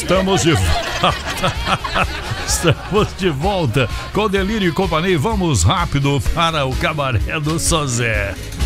Estamos de volta. Estamos de volta com Delírio e Companhia. Vamos rápido para o Cabaré do Sozé.